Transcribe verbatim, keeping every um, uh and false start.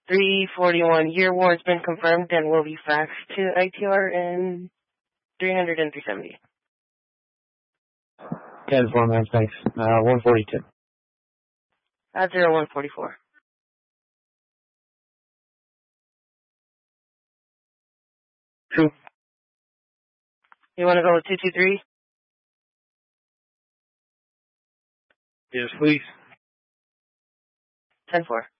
three forty-one. Your warrant's been confirmed and will be faxed to I T R in three hundred and three seventy. ten four, man, thanks. Uh, one forty-two. At zero one forty-four. True. You want to go with two two three? Yes, please. ten four.